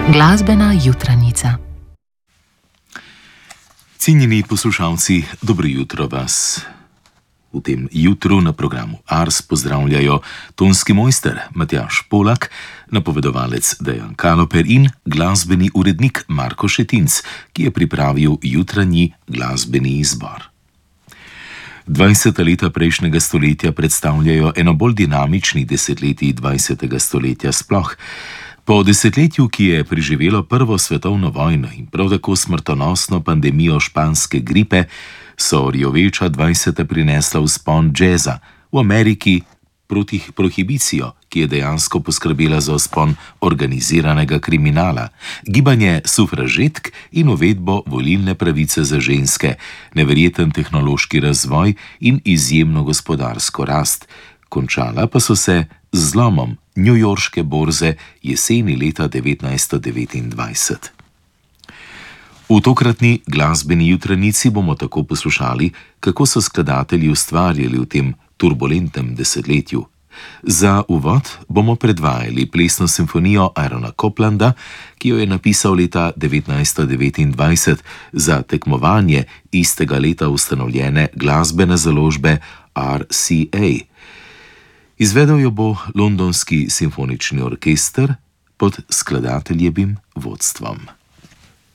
Glasbena jutranica. Cenjeni poslušalci, dobro jutro vas. V tem jutru na programu Ars pozdravljajo tonski mojster Matjaž Polak, napovedovalec Dejan Kaloper in glasbeni urednik Marko Šetinc, ki je pripravil jutranji glasbeni izbor. 20. leta prejšnjega stoletja predstavljajo eno bolj dinamičnih desetletij 20. stoletja sploh. Po desetletju, ki je preživelo Prvo svetovno vojno in prav tako smrtonosno pandemijo španske gripe, so rjoveča 20. prinesla vzpon džeza, v Ameriki prohibicijo, ki je dejansko poskrbela za vzpon organiziranega kriminala, gibanje sufražetk in uvedbo volilne pravice za ženske, neverjeten tehnološki razvoj in izjemno gospodarsko rast. Končala pa so se z zlomom newyorške borze jeseni leta 1929. V tokratni glasbeni jutranici bomo tako poslušali, kako so skladatelji ustvarjali v tem turbulentnem desetletju. Za uvod bomo predvajali plesno simfonijo Aarona Coplanda, ki jo je napisal leta 1929 za tekmovanje istega leta ustanovljene glasbene založbe RCA. Izvedel jo bo Londonski simfonični orkester pod skladateljevim vodstvom.